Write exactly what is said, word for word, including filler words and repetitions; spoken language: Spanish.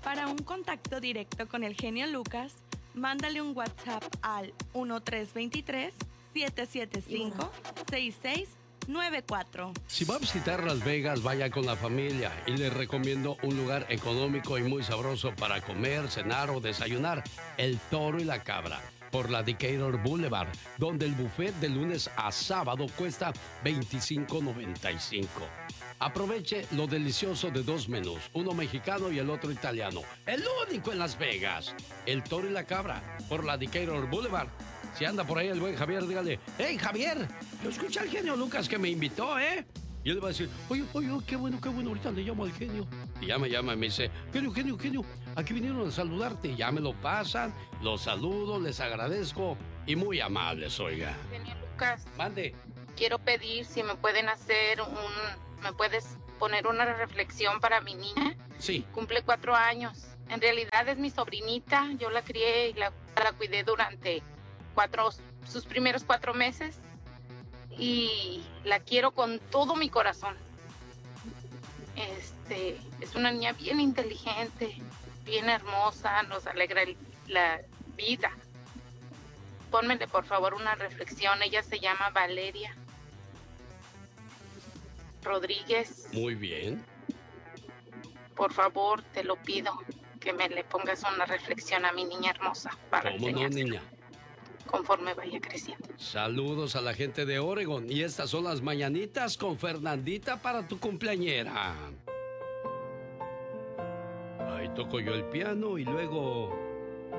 Para un contacto directo con el genio Lucas, mándale un WhatsApp al uno tres dos tres, siete siete cinco, seis seis nueve cuatro. Si va a visitar Las Vegas, vaya con la familia y les recomiendo un lugar económico y muy sabroso para comer, cenar o desayunar: El Toro y la Cabra, por la Decatur Boulevard, donde el buffet de lunes a sábado cuesta veinticinco noventa y cinco. Aproveche lo delicioso de dos menús, uno mexicano y el otro italiano. El único en Las Vegas. El Toro y la Cabra, por la Decatur Boulevard. Si anda por ahí el buen Javier, dígale: ¡Hey, Javier! Yo escuché al genio Lucas que me invitó, ¿eh? Y él va a decir: oye, oye, qué bueno, qué bueno, ahorita le llamo al genio. Y ya me llama y me dice: genio, genio, genio, aquí vinieron a saludarte. Y ya me lo pasan, los saludo, les agradezco y muy amables, oiga. Genio Lucas. Mande. Quiero pedir si me pueden hacer un... ¿Me puedes poner una reflexión para mi niña? Sí. Cumple cuatro años. En realidad es mi sobrinita. Yo la crié y la, la cuidé durante cuatro, sus primeros cuatro meses. Y la quiero con todo mi corazón. Este, es una niña bien inteligente, bien hermosa, nos alegra el, la vida. Pónmele por favor una reflexión. Ella se llama Valeria Rodríguez. Muy bien. Por favor, te lo pido, que me le pongas una reflexión a mi niña hermosa. Para ¿Cómo no, niña? Conforme vaya creciendo. Saludos a la gente de Oregon. Y estas son las mañanitas con Fernandita para tu cumpleañera. Ahí toco yo el piano y luego